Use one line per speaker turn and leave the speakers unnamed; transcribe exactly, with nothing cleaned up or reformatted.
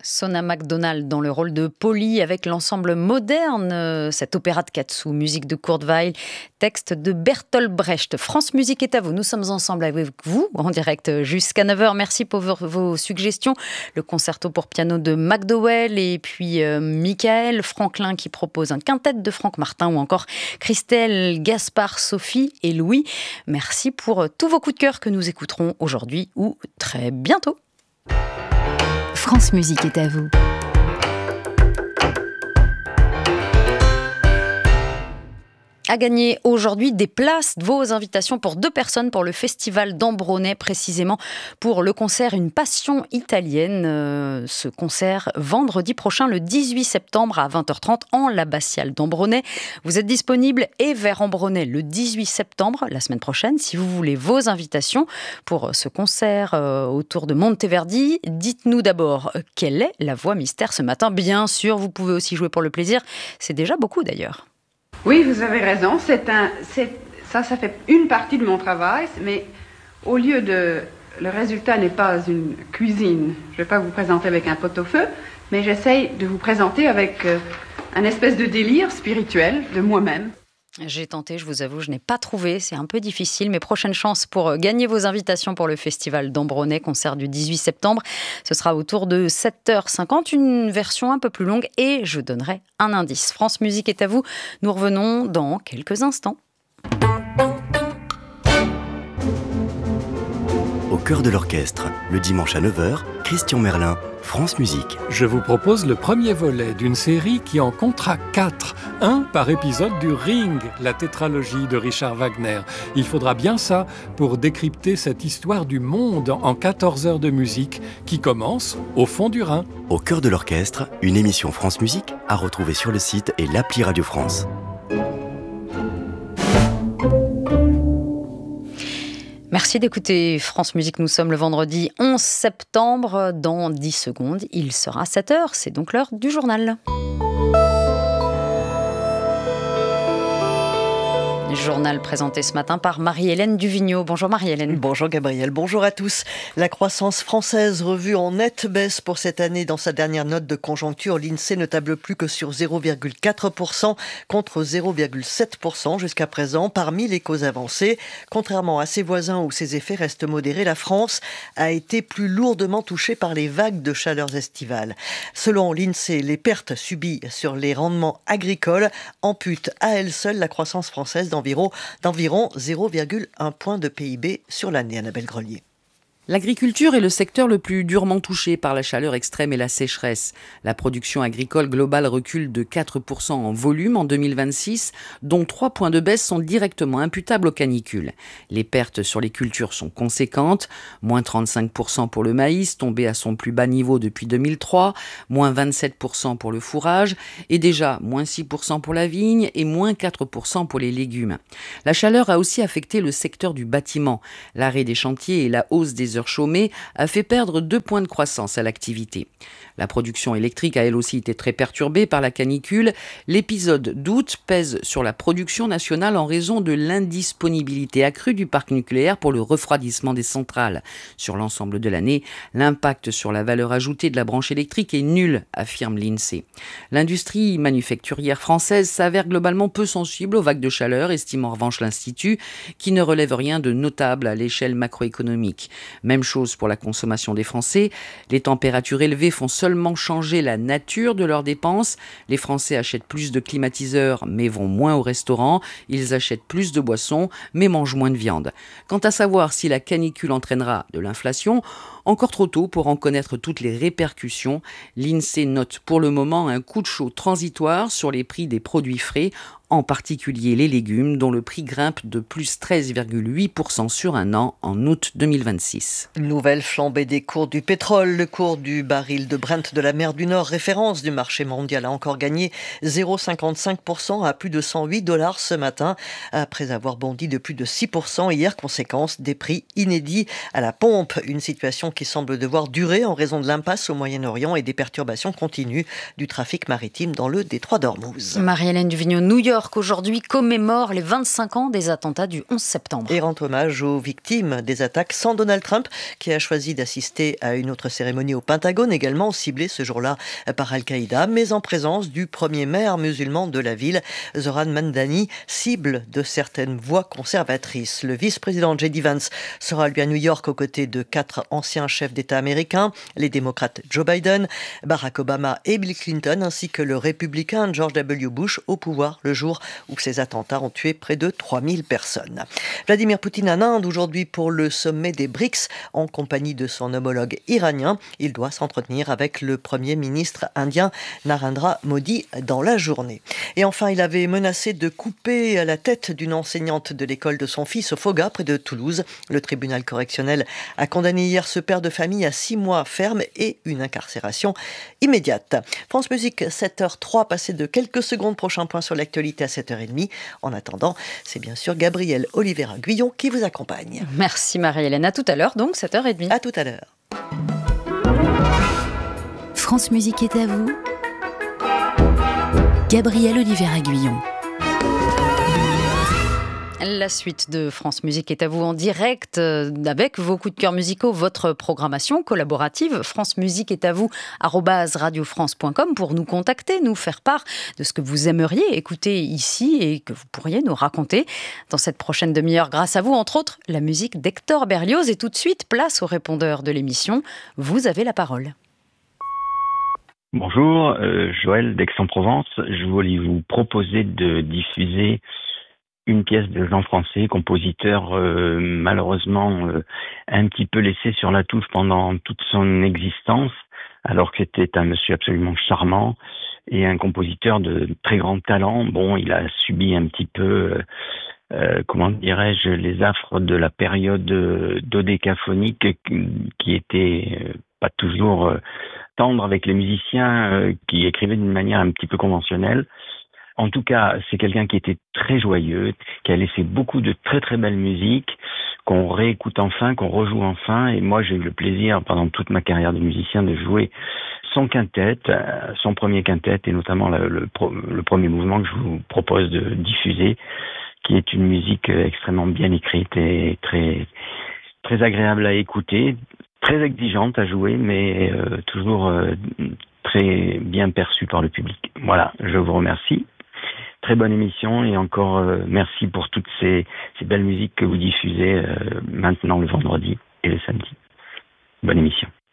Sona MacDonald dans le rôle de Polly avec l'ensemble moderne, euh, cet opéra de Katsu, musique de Kurt Weill, texte de Bertolt Brecht. France Musique est à vous. Nous sommes ensemble avec vous en direct jusqu'à neuf heures. Merci pour vos, vos suggestions. Le concerto pour piano de McDowell et puis euh, Michael Franklin qui propose un quintet de Franck Martin ou encore Christelle, Gaspard, Sophie et Louis. Merci pour euh, tous vos coups de cœur que nous écouterons aujourd'hui ou très bientôt.
France Musique est à vous.
À gagner aujourd'hui des places, vos invitations pour deux personnes pour le festival d'Ambronay, précisément pour le concert Une Passion italienne. Euh, ce concert vendredi prochain, le dix-huit septembre à vingt heures trente en l'abbatiale d'Ambronay. Vous êtes disponible et vers Ambronay le dix-huit septembre, la semaine prochaine. Si vous voulez vos invitations pour ce concert euh, autour de Monteverdi, dites-nous d'abord euh, quelle est la voix mystère ce matin. Bien sûr, vous pouvez aussi jouer pour le plaisir. C'est déjà beaucoup d'ailleurs.
Oui, vous avez raison. C'est un, c'est, ça, ça fait une partie de mon travail, mais au lieu de... Le résultat n'est pas une cuisine. Je ne vais pas vous présenter avec un pot-au-feu, mais j'essaye de vous présenter avec euh, un espèce de délire spirituel de moi-même.
J'ai tenté, je vous avoue, je n'ai pas trouvé, c'est un peu difficile, mais prochaine chance pour gagner vos invitations pour le festival d'Ambronay, concert du dix-huit septembre. Ce sera autour de sept heures cinquante, une version un peu plus longue et je donnerai un indice. France Musique est à vous, nous revenons dans quelques instants.
Au cœur de l'orchestre, le dimanche à neuf heures, Christian Merlin, France Musique.
Je vous propose le premier volet d'une série qui en comptera quatre, un par épisode du Ring, la tétralogie de Richard Wagner. Il faudra bien ça pour décrypter cette histoire du monde en quatorze heures de musique qui commence au fond du Rhin.
Au cœur de l'orchestre, une émission France Musique à retrouver sur le site et l'appli Radio France.
Merci d'écouter France Musique. Nous sommes le vendredi onze septembre. Dans dix secondes, il sera sept heures. C'est donc l'heure du journal. Journal présenté ce matin par Marie-Hélène Duvigneau. Bonjour Marie-Hélène.
Bonjour Gabriel, bonjour à tous. La croissance française revue en nette baisse pour cette année. Dans sa dernière note de conjoncture, l'INSEE ne table plus que sur zéro virgule quatre pour cent contre zéro virgule sept pour cent jusqu'à présent. Parmi les causes avancées, contrairement à ses voisins où ses effets restent modérés, la France a été plus lourdement touchée par les vagues de chaleur estivales. Selon l'INSEE, les pertes subies sur les rendements agricoles amputent à elles seules la croissance française d'environ d'environ zéro virgule un point de P I B sur l'année. Annabelle Grelier.
L'agriculture est le secteur le plus durement touché par la chaleur extrême et la sécheresse. La production agricole globale recule de quatre pour cent en volume en deux mille vingt-six, dont trois points de baisse sont directement imputables aux canicules. Les pertes sur les cultures sont conséquentes, moins trente-cinq pour cent pour le maïs, tombé à son plus bas niveau depuis deux mille trois, moins vingt-sept pour cent pour le fourrage, et déjà moins six pour cent pour la vigne et moins quatre pour cent pour les légumes. La chaleur a aussi affecté le secteur du bâtiment. L'arrêt des chantiers et la hausse des heures chômées a fait perdre deux points de croissance à l'activité. La production électrique a elle aussi été très perturbée par la canicule. L'épisode d'août pèse sur la production nationale en raison de l'indisponibilité accrue du parc nucléaire pour le refroidissement des centrales. Sur l'ensemble de l'année, l'impact sur la valeur ajoutée de la branche électrique est nul, affirme l'INSEE. L'industrie manufacturière française s'avère globalement peu sensible aux vagues de chaleur, estime en revanche l'Institut, qui ne relève rien de notable à l'échelle macroéconomique. Même chose pour la consommation des Français. Les températures élevées font seulement changer la nature de leurs dépenses. Les Français achètent plus de climatiseurs mais vont moins au restaurant. Ils achètent plus de boissons mais mangent moins de viande. Quant à savoir si la canicule entraînera de l'inflation, encore trop tôt pour en connaître toutes les répercussions. L'INSEE note pour le moment un coup de chaud transitoire sur les prix des produits frais, en particulier les légumes, dont le prix grimpe de plus treize virgule huit pour cent sur un an en août deux mille vingt-six.
Nouvelle flambée des cours du pétrole. Le cours du baril de Brent de la mer du Nord, référence du marché mondial, a encore gagné zéro virgule cinquante-cinq pour cent à plus de cent huit dollars ce matin, après avoir bondi de plus de six pour cent hier, conséquence des prix inédits à la pompe. Une situation qui semble devoir durer en raison de l'impasse au Moyen-Orient et des perturbations continues du trafic maritime dans le détroit d'Ormuz.
Marie-Hélène Duvigneau, New York aujourd'hui commémore les vingt-cinq ans des attentats du onze septembre.
Et rend hommage aux victimes des attaques sans Donald Trump, qui a choisi d'assister à une autre cérémonie au Pentagone, également ciblée ce jour-là par Al-Qaïda, mais en présence du premier maire musulman de la ville, Zoran Mandani, cible de certaines voix conservatrices. Le vice-président J D Vance sera lui à New York aux côtés de quatre anciens chefs d'État américains, les démocrates Joe Biden, Barack Obama et Bill Clinton, ainsi que le républicain George W. Bush au pouvoir le jour où ces attentats ont tué près de trois mille personnes. Vladimir Poutine en Inde aujourd'hui pour le sommet des B R I C S en compagnie de son homologue iranien. Il doit s'entretenir avec le premier ministre indien Narendra Modi dans la journée. Et enfin, il avait menacé de couper la tête d'une enseignante de l'école de son fils au Foga, près de Toulouse. Le tribunal correctionnel a condamné hier ce père de famille à six mois ferme et une incarcération immédiate. France Musique, sept heures trois, passé de quelques secondes. Prochain point sur l'actualité à sept heures trente. En attendant, c'est bien sûr Gabrielle Oliveira-Guyon qui vous accompagne.
Merci Marie-Hélène. À tout à l'heure, donc sept heures trente.
À tout à l'heure.
France Musique est à vous. Gabrielle Oliveira-Guyon.
La suite de France Musique est à vous en direct avec vos coups de cœur musicaux, votre programmation collaborative. France Musique est à vous arobase radio france point com pour nous contacter, nous faire part de ce que vous aimeriez écouter ici et que vous pourriez nous raconter dans cette prochaine demi-heure. Grâce à vous, entre autres, la musique d'Hector Berlioz. Et tout de suite, place au répondeur de l'émission. Vous avez la parole.
Bonjour, euh, Joël d'Aix-en-Provence. Je voulais vous proposer de diffuser une pièce de Jean Français, compositeur euh, malheureusement euh, un petit peu laissé sur la touche pendant toute son existence, alors que c'était un monsieur absolument charmant et un compositeur de très grand talent. Bon, il a subi un petit peu, euh, euh, comment dirais-je, les affres de la période euh, dodécaphonique qui était euh, pas toujours euh, tendre avec les musiciens euh, qui écrivaient d'une manière un petit peu conventionnelle. En tout cas, c'est quelqu'un qui était très joyeux, qui a laissé beaucoup de très très belles musiques, qu'on réécoute enfin, qu'on rejoue enfin. Et moi, j'ai eu le plaisir, pendant toute ma carrière de musicien, de jouer son quintet, son premier quintet, et notamment le, le, le premier mouvement que je vous propose de diffuser, qui est une musique extrêmement bien écrite et très très agréable à écouter, très exigeante à jouer, mais euh, toujours euh, très bien perçue par le public. Voilà, je vous remercie. Très bonne émission et encore euh, merci pour toutes ces, ces belles musiques que vous diffusez euh, maintenant le vendredi et le samedi. Bonne émission.